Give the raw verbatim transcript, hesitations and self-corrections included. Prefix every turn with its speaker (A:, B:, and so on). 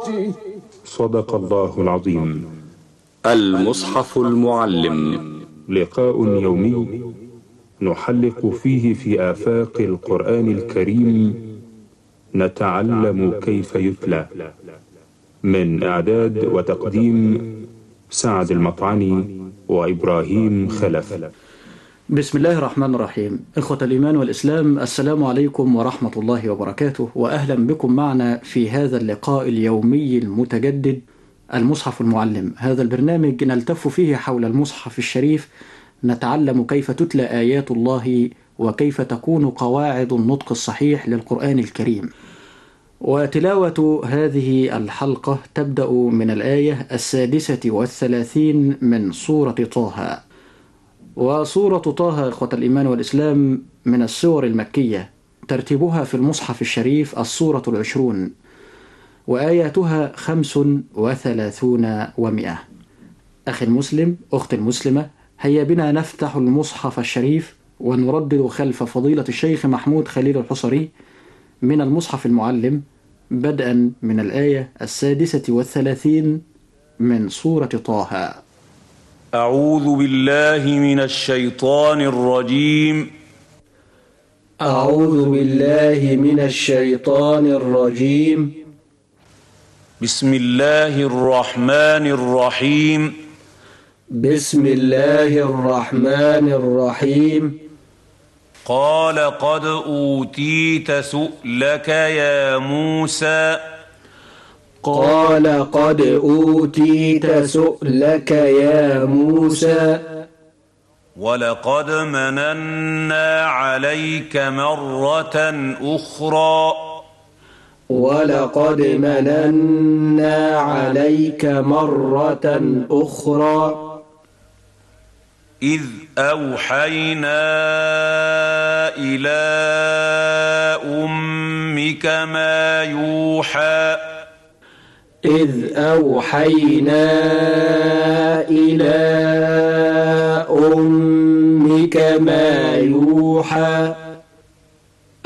A: صدق الله العظيم.
B: المصحف المعلم،
A: لقاء يومي نحلق فيه في آفاق القرآن الكريم، نتعلم كيف يتلى. من إعداد وتقديم سعد المطعني وإبراهيم خلف.
C: بسم الله الرحمن الرحيم. إخوة الإيمان والإسلام، السلام عليكم ورحمة الله وبركاته، وأهلا بكم معنا في هذا اللقاء اليومي المتجدد المصحف المعلم. هذا البرنامج نلتف فيه حول المصحف الشريف، نتعلم كيف تتلى آيات الله وكيف تكون قواعد النطق الصحيح للقرآن الكريم. وتلاوة هذه الحلقة تبدأ من الآية السادسة والثلاثين من سورة طه. وسورة طه إخوة الإيمان والإسلام من السور المكية، ترتيبها في المصحف الشريف السورة العشرون، وآياتها خمس وثلاثون ومئة. أخي المسلم، أختي المسلمة، هيا بنا نفتح المصحف الشريف ونردد خلف فضيلة الشيخ محمود خليل الحصري من المصحف المعلم، بدءا من الآية السادسة والثلاثين من سورة طه.
D: أعوذ بالله من الشيطان الرجيم.
E: أعوذ بالله من الشيطان الرجيم.
D: بسم الله الرحمن الرحيم.
E: بسم الله الرحمن الرحيم.
D: قال قد أوتيت سؤلك يا موسى.
E: قال قد أوتيت سؤلك يا موسى.
D: ولقد مننا عليك مرة أخرى.
E: ولقد مننا عليك مرة أخرى.
D: إذ أوحينا إلى أمك ما يوحى.
E: إذ أوحينا إلى أمك ما يوحى.